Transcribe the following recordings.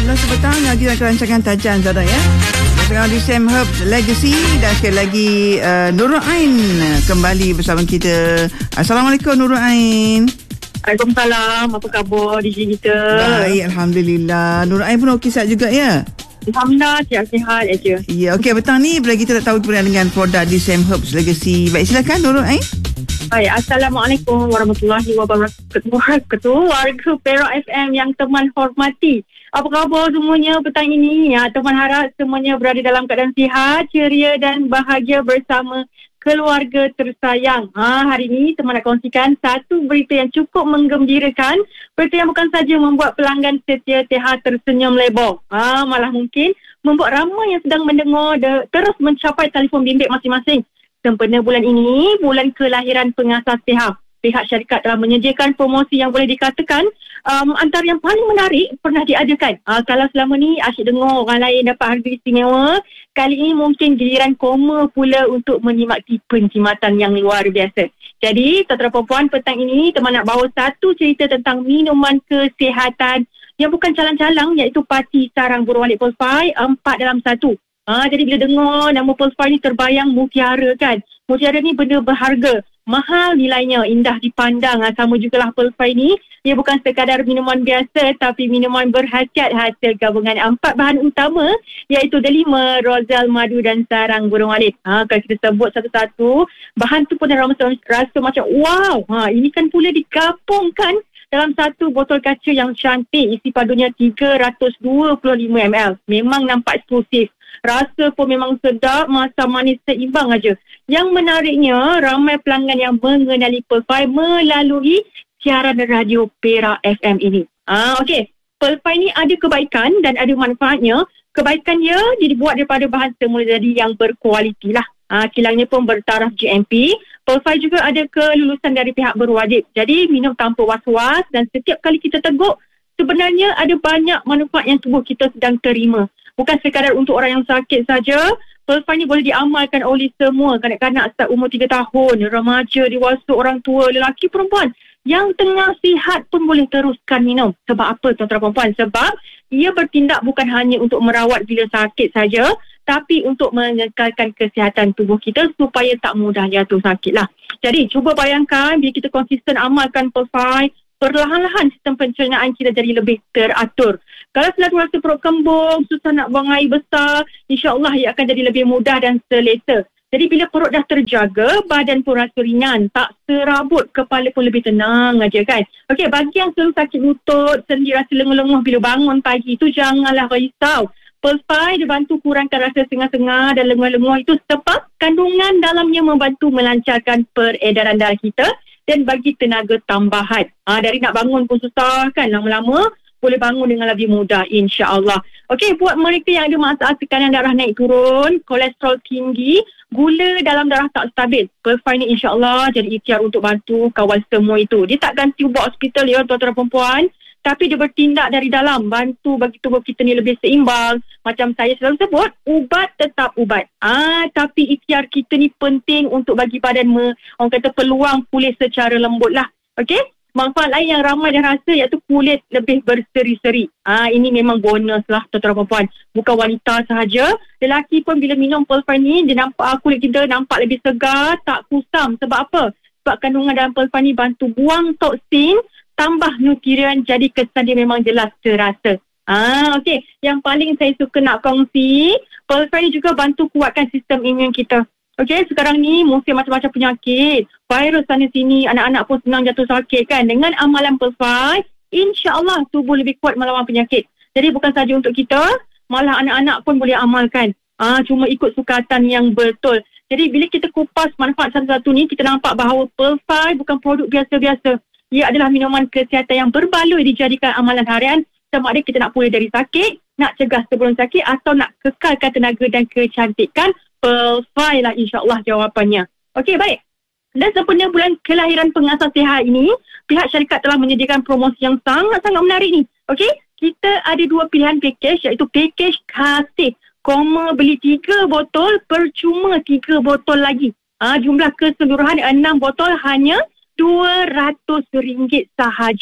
Petang ngaji dan kerancangan tajan saudara ya. Bersama di Sam Herbs Legacy dan sekali lagi Nurul Ain kembali bersama kita. Assalamualaikum Nurul Ain. Waalaikumsalam. Apa khabar DJ kita? Baik, alhamdulillah. Nurul Ain pun okey sihat juga ya? Alhamdulillah, sihat-sihat aja. Ya, okey, petang ni bila kita tak tahu kemudian dengan produk di Sam Herbs Legacy. Baik, silakan Nurul Ain. Baik, Assalamualaikum warahmatullahi wabarakatuh. Warga Perak FM yang teman hormati. Apa khabar semuanya petang ini? Ya, teman harap semuanya berada dalam keadaan sihat, ceria dan bahagia bersama keluarga tersayang. Hari ini teman nak kongsikan satu berita yang cukup menggembirakan. Berita yang bukan saja membuat pelanggan setia TH tersenyum lebar. Malah mungkin membuat ramai yang sedang mendengar terus mencapai telefon bimbit masing-masing. Sempena bulan ini, bulan kelahiran pengasas TH. Pihak syarikat telah menyediakan promosi yang boleh dikatakan antara yang paling menarik pernah diadakan. Kalau selama ni asyik dengar orang lain dapat harga istimewa, kali ini mungkin giliran koma pula untuk menikmati penjimatan yang luar biasa. Jadi, tuan-tuan perempuan, petang ini teman nak bawa satu cerita tentang minuman kesihatan yang bukan calang-calang, iaitu Parti Sarang Burung Walit Pulsefy 4 dalam 1. Jadi bila dengar nama Pulsefy ni terbayang mutiara kan. Mutiara ni benda berharga. Mahal nilainya, indah dipandang. Sama jugalah Pulsefy ni. Ia bukan sekadar minuman biasa tapi minuman berkhasiat hasil gabungan 4 bahan utama iaitu delima, rozal, madu dan sarang burung walit. Kalau kita sebut satu-satu, bahan tu pun rasa macam wow. Ini kan pula digabungkan dalam satu botol kaca yang cantik. Isi padunya 325 ml. Memang nampak eksklusif. Rasa pun memang sedap, masam manis seimbang aja. Yang menariknya, ramai pelanggan yang mengenali Pulsefy melalui siaran radio Perak FM ini. Okey. Pulsefy ni ada kebaikan dan ada manfaatnya. Kebaikan dia dibuat daripada bahan semula jadi yang berkualiti lah. Kilangnya pun bertaraf GMP. Pulsefy juga ada kelulusan dari pihak berwajib. Jadi minum tanpa was-was dan setiap kali kita teguk, sebenarnya ada banyak manfaat yang tubuh kita sedang terima. Bukan sekadar untuk orang yang sakit saja. Pulsefy ni boleh diamalkan oleh semua. Kanak-kanak start umur 3 tahun, remaja, dewasa, orang tua, lelaki, perempuan. Yang tengah sihat pun boleh teruskan minum. Sebab apa tuan-tuan perempuan? Sebab ia bertindak bukan hanya untuk merawat bila sakit saja, tapi untuk mengekalkan kesihatan tubuh kita supaya tak mudah jatuh sakit lah. Jadi cuba bayangkan bila kita konsisten amalkan Pulsefy, perlahan-lahan sistem pencernaan kita jadi lebih teratur. Kalau selalu rasa perut kembung, susah nak buang air besar, insya-Allah ia akan jadi lebih mudah dan selesa. Jadi bila perut dah terjaga, badan pun rasa ringan, tak serabut, kepala pun lebih tenang aja kan. Okey, bagi yang selalu sakit lutut, sendi rasa lenguh-lenguh bila bangun pagi, itu janganlah risau. Pulsefy dibantu kurangkan rasa sengah-sengah dan lenguh-lenguh itu sebab kandungan dalamnya membantu melancarkan peredaran darah kita dan bagi tenaga tambahan. Dari nak bangun pun susah kan, lama-lama boleh bangun dengan lebih mudah insya-Allah. Okey, buat mereka yang ada masalah tekanan darah naik turun, kolesterol tinggi, gula dalam darah tak stabil, Pulsefy ni insya-Allah jadi ikhtiar untuk bantu kawal semua itu. Dia tak ganti ubat hospital ya tuan-tuan perempuan, tapi dia bertindak dari dalam, bantu bagi tubuh kita ni lebih seimbang. Macam saya selalu sebut, ubat tetap ubat. Tapi ikhtiar kita ni penting untuk bagi badan orang kata peluang pulih secara lembut lah. Okey? Manfaat lain yang ramai dah rasa iaitu kulit lebih berseri-seri. Ini memang bonus lah tuan-tuan perempuan. Bukan wanita sahaja. Lelaki pun bila minum Pulsefy ni, dia nampak kulit kita nampak lebih segar, tak kusam. Sebab apa? Sebab kandungan dalam Pulsefy ni bantu buang toksin, tambah nutrien, jadi kesan dia memang jelas terasa. Okey. Yang paling saya suka nak kongsi, Pulsefy ni juga bantu kuatkan sistem imun kita. Okey, sekarang ni musim macam-macam penyakit. Virus sana sini, anak-anak pun senang jatuh sakit kan. Dengan amalan Pulsefy, insya-Allah tubuh lebih kuat melawan penyakit. Jadi bukan saja untuk kita, malah anak-anak pun boleh amalkan. Cuma ikut sukatan yang betul. Jadi bila kita kupas manfaat satu-satu ni, kita nampak bahawa Pulsefy bukan produk biasa-biasa. Ia adalah minuman kesihatan yang berbaloi dijadikan amalan harian sama ada kita nak pulih dari sakit, nak cegah sebelum sakit atau nak kekalkan tenaga dan kecantikan. Pulsefy lah insya-Allah jawapannya. Okey, baik. Dan sempena bulan kelahiran pengasas TH ini, pihak syarikat telah menyediakan promosi yang sangat-sangat menarik ni. Okey, kita ada 2 pilihan pakej iaitu pakej kasih. Beli 3 botol, percuma 3 botol lagi. Jumlah keseluruhan 6 botol hanya RM200 sahaja.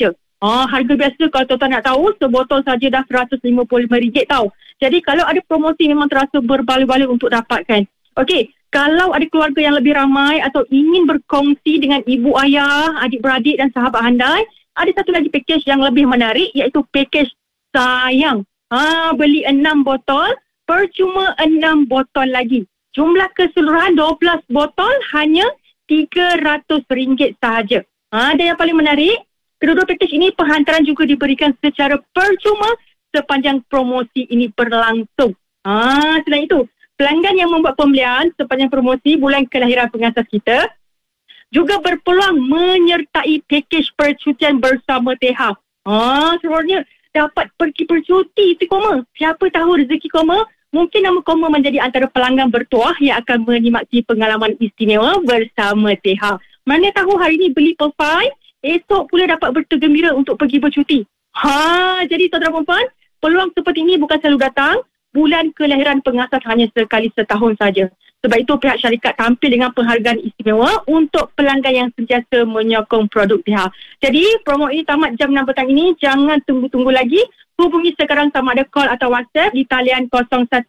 Harga biasa kalau tuan-tuan nak tahu, sebotol saja dah RM155 tau. Jadi kalau ada promosi memang terasa berbalik-balik untuk dapatkan. Okey, kalau ada keluarga yang lebih ramai atau ingin berkongsi dengan ibu ayah, adik-beradik dan sahabat handai, ada satu lagi package yang lebih menarik, iaitu package sayang. Beli 6 botol, percuma 6 botol lagi. Jumlah keseluruhan 12 botol hanya RM300 sahaja. Dan yang paling menarik, kedua-dua package ini penghantaran juga diberikan secara percuma sepanjang promosi ini berlangsung. Selain itu, pelanggan yang membuat pembelian sepanjang promosi bulan kelahiran pengasas kita juga berpeluang menyertai package percutian bersama TH. Sebenarnya dapat pergi bercuti si Koma. Siapa tahu rezeki Koma, mungkin nama Koma menjadi antara pelanggan bertuah yang akan menikmati pengalaman istimewa bersama TH. Mana tahu hari ini beli per 5, esok pula dapat bergembira untuk pergi bercuti. Jadi tuan-tuan perempuan, peluang seperti ini bukan selalu datang. Bulan kelahiran pengasas hanya sekali setahun saja. Sebab itu pihak syarikat tampil dengan penghargaan istimewa untuk pelanggan yang sentiasa menyokong produk pihak. Jadi promo ini tamat jam 6 petang ini. Jangan tunggu-tunggu lagi. Hubungi sekarang sama ada call atau WhatsApp di talian 014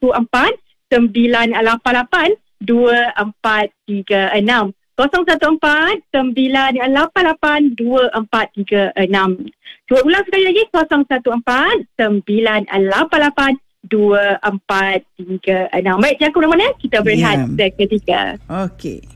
988 2436. 014-988-2436. Cuba ulang sekali lagi, 014-988-2436. Baik, jangan ke mana-mana, kita berehat seketika. Okey.